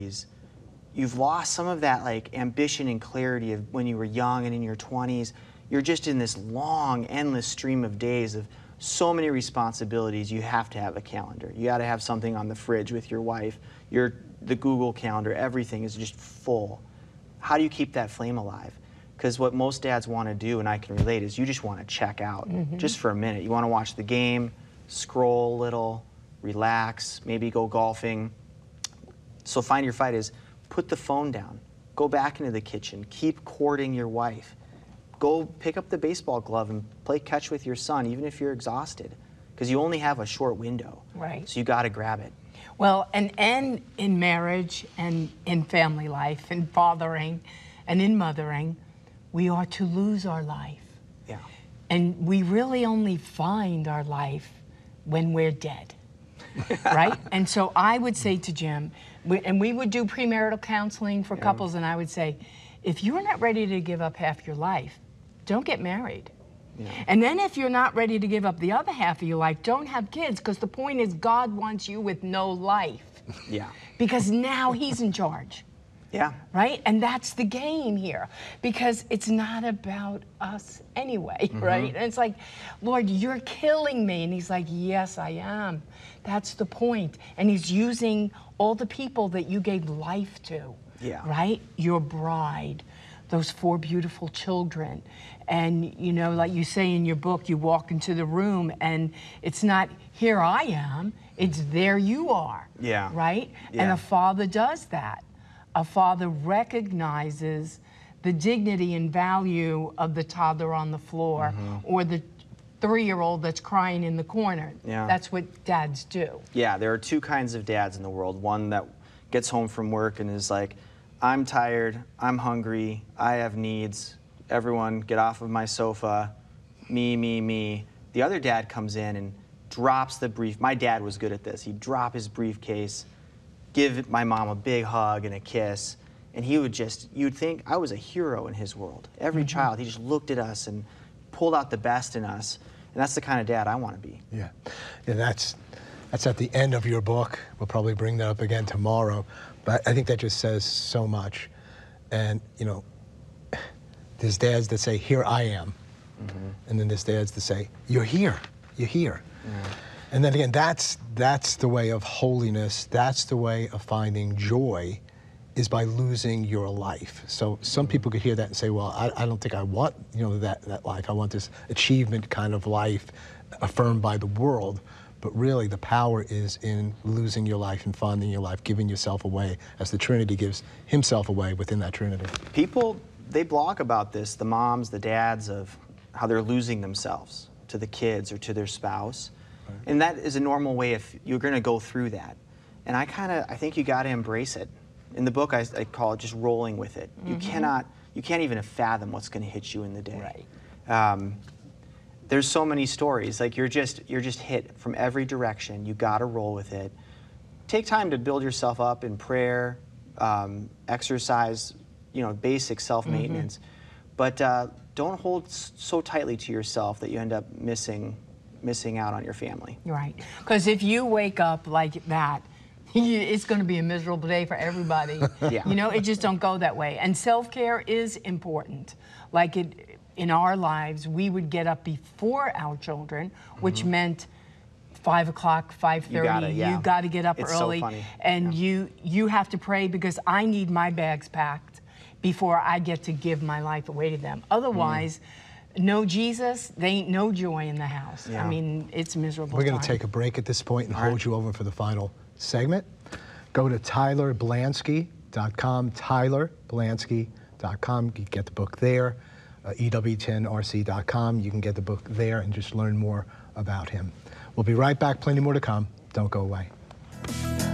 you've lost some of that like ambition and clarity of when you were young and in your 20s. You're just in this long, endless stream of days of so many responsibilities. You have to have a calendar. You got to have something on the fridge with your wife. The Google Calendar, everything is just full. How do you keep that flame alive? Because what most dads want to do, and I can relate, is you just want to check out just for a minute. You want to watch the game, scroll a little, relax, maybe go golfing. So find your fight is put the phone down, go back into the kitchen, keep courting your wife. Go pick up the baseball glove and play catch with your son, even if you're exhausted, because you only have a short window. Right. So you got to grab it. Well, and in marriage and in family life and fathering and in mothering, we are to lose our life. Yeah. And we really only find our life when we're dead, right? And so I would say to Jim, and we would do premarital counseling for couples, and I would say, if you're not ready to give up half your life, don't get married. Yeah. And then if you're not ready to give up the other half of your life, don't have kids, because the point is God wants you with no life. Yeah. Because now he's in charge. Yeah. Right? And that's the game here, because it's not about us anyway, right? And it's like, Lord, you're killing me. And he's like, yes, I am. That's the point. And he's using all the people that you gave life to, right? Your bride, those 4 beautiful children. And, you know, like you say in your book, you walk into the room and it's not, here I am, it's there you are, right? Yeah. And a father does that. A father recognizes the dignity and value of the toddler on the floor or the 3-year-old that's crying in the corner. Yeah. That's what dads do. Yeah, there are 2 kinds of dads in the world. One that gets home from work and is like, I'm tired, I'm hungry, I have needs, everyone get off of my sofa, me, me, me. The other dad comes in and drops the my dad was good at this. He'd drop his briefcase, give my mom a big hug and a kiss, and he would just, you'd think I was a hero in his world. Every child, he just looked at us and pulled out the best in us, and that's the kind of dad I want to be. Yeah, and that's at the end of your book. We'll probably bring that up again tomorrow, but I think that just says so much. And, you know, there's dads that say, here I am, and then there's dads that say, you're here, you're here. And then again, that's the way of holiness. That's the way of finding joy, is by losing your life. So some people could hear that and say, well, I don't think I want, you know, that life. I want this achievement kind of life affirmed by the world. But really, the power is in losing your life and finding your life, giving yourself away, as the Trinity gives himself away within that Trinity. People, they blog about this, the moms, the dads, of how they're losing themselves to the kids or to their spouse. And that is a normal way if you're going to go through that. And I think you got to embrace it. In the book, I call it just rolling with it. You can't even fathom what's going to hit you in the day. Right. There's so many stories. Like you're just hit from every direction. You got to roll with it. Take time to build yourself up in prayer, exercise, you know, basic self-maintenance. But don't hold so tightly to yourself that you end up missing out on your family. Right. Because if you wake up like that, it's going to be a miserable day for everybody. You know, it just don't go that way. And self-care is important. Like in our lives, we would get up before our children, which meant 5 o'clock, 5:30. You got to get up early. So funny. And you have to pray, because I need my bags packed before I get to give my life away to them. Otherwise, no Jesus, they ain't no joy in the house. I mean, it's miserable. We're going to take a break at this point and hold you over for the final segment. Go to TylerBlansky.com, TylerBlansky.com. You can get the book there. EW10RC.com. You can get the book there and just learn more about him. We'll be right back. Plenty more to come. Don't go away.